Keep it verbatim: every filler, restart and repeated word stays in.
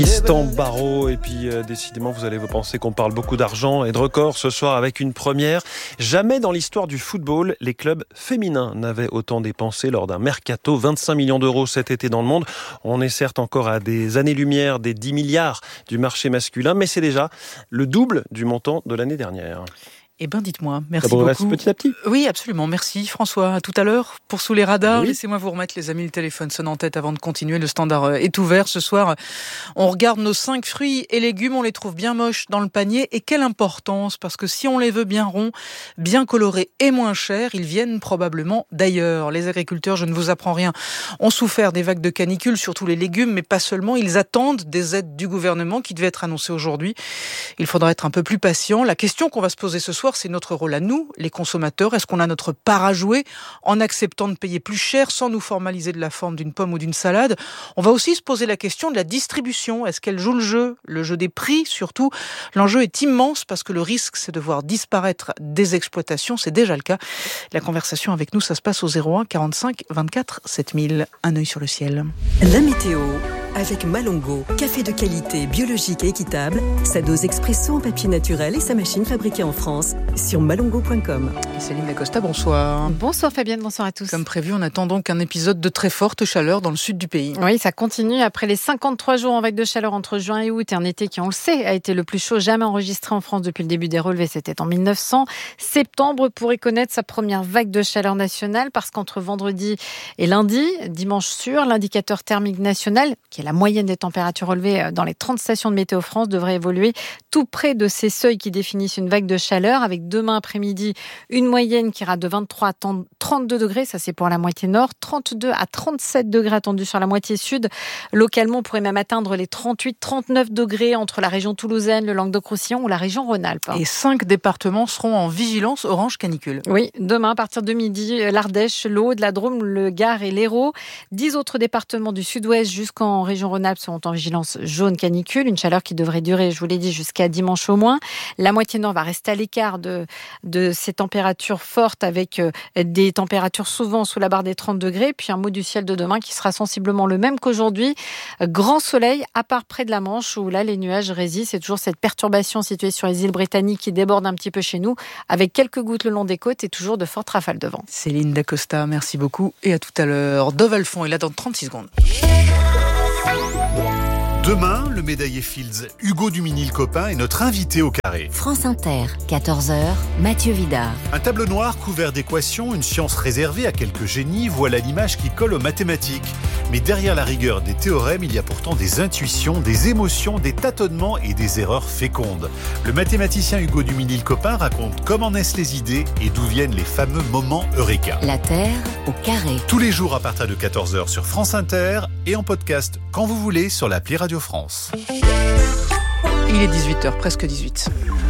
Tristan Barraud, et puis euh, décidément vous allez vous penser qu'on parle beaucoup d'argent et de records ce soir avec une première. Jamais dans l'histoire du football, les clubs féminins n'avaient autant dépensé lors d'un mercato. vingt-cinq millions d'euros cet été dans le monde. On est certes encore à des années-lumière des dix milliards du marché masculin, mais c'est déjà le double du montant de l'année dernière. Eh bien, dites-moi, merci Ça progresse beaucoup. petit à petit. Oui, absolument. Merci François. À tout à l'heure pour Sous les radars. Oui. Laissez-moi vous remettre, les amis, le téléphone sonne en tête avant de continuer. Le standard est ouvert. Ce soir, on regarde nos cinq fruits et légumes. On les trouve bien moches dans le panier. Et quelle importance, parce que si on les veut bien ronds, bien colorés et moins chers, ils viennent probablement d'ailleurs. Les agriculteurs, je ne vous apprends rien, ont souffert des vagues de canicule, surtout les légumes, mais pas seulement. Ils attendent des aides du gouvernement qui devaient être annoncées aujourd'hui. Il faudra être un peu plus patient. La question qu'on va se poser ce soir, c'est notre rôle à nous, les consommateurs. Est-ce qu'on a notre part à jouer en acceptant de payer plus cher sans nous formaliser de la forme d'une pomme ou d'une salade? On va aussi se poser la question de la distribution. Est-ce qu'elle joue le jeu? Le jeu des prix, surtout. L'enjeu est immense parce que le risque, c'est de voir disparaître des exploitations. C'est déjà le cas. La conversation avec nous, ça se passe au zéro un quarante-cinq vingt-quatre sept mille. Un œil sur le ciel. La météo avec Malongo, café de qualité biologique et équitable, sa dose expresso en papier naturel et sa machine fabriquée en France sur malongo point com. Céline Dacosta, bonsoir. Bonsoir Fabienne, bonsoir à tous. Comme prévu, on attend donc un épisode de très forte chaleur dans le sud du pays. Oui, ça continue après les cinquante-trois jours en vague de chaleur entre juin et août, et un été qui, on le sait, a été le plus chaud jamais enregistré en France depuis le début des relevés, c'était en mille neuf cents. Septembre pourrait connaître sa première vague de chaleur nationale parce qu'entre vendredi et lundi, dimanche sûr, l'indicateur thermique national, qui est la moyenne des températures relevées dans les trente stations de Météo France, devrait évoluer tout près de ces seuils qui définissent une vague de chaleur, avec demain après-midi une moyenne qui ira de vingt-trois à trente-deux degrés, ça c'est pour la moitié nord, trente-deux à trente-sept degrés attendus sur la moitié sud. Localement, on pourrait même atteindre les trente-huit à trente-neuf degrés entre la région toulousaine, le Languedoc-Roussillon ou la région Rhône-Alpes. Et cinq départements seront en vigilance orange canicule. Oui, demain à partir de midi, l'Ardèche, l'Aude, la Drôme, le Gard et l'Hérault. Dix autres départements du sud-ouest jusqu'en région Rhône-Alpes seront en vigilance jaune canicule, une chaleur qui devrait durer, je vous l'ai dit, jusqu'à dimanche au moins. La moitié nord va rester à l'écart de, de ces températures fortes, avec euh, des températures souvent sous la barre des trente degrés, puis un mot du ciel de demain qui sera sensiblement le même qu'aujourd'hui. Grand soleil, à part près de la Manche, où là les nuages résistent. C'est toujours cette perturbation située sur les îles britanniques qui déborde un petit peu chez nous, avec quelques gouttes le long des côtes et toujours de fortes rafales de vent. Céline Dacosta, merci beaucoup et à tout à l'heure. Dove Alphon est là dans trente-six secondes. Demain, le médaillé Fields Hugo Duminil-Copin est notre invité au carré. France Inter, quatorze heures, Mathieu Vidard. Un tableau noir couvert d'équations, une science réservée à quelques génies, voilà l'image qui colle aux mathématiques. Mais derrière la rigueur des théorèmes, il y a pourtant des intuitions, des émotions, des tâtonnements et des erreurs fécondes. Le mathématicien Hugo Duminil-Copin raconte comment naissent les idées et d'où viennent les fameux moments eureka. La Terre au carré. Tous les jours à partir de quatorze heures sur France Inter et en podcast quand vous voulez sur l'appli Radio France. Il est dix-huit heures, presque dix-huit.